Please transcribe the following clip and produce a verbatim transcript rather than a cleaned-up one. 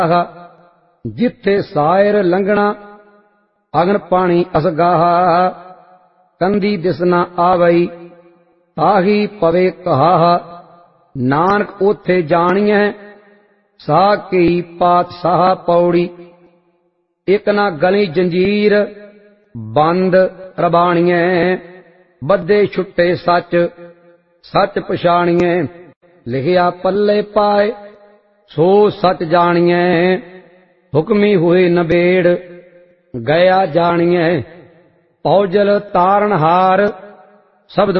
जिथे सायर लंघना अगन पानी असगाह कंदी दिसना आवई ताही पवे कहा नानक ओथे जानिए सा की पातशाह पौड़ी एक ना गली जंजीर बंद रबाणिए बदे छुट्टे सच सच पछाणिए लिखिया पल्ले पाए सो सच जानिए हुक्मी हुए नबेड़ गया जानिए पौजल तारणहार शब्द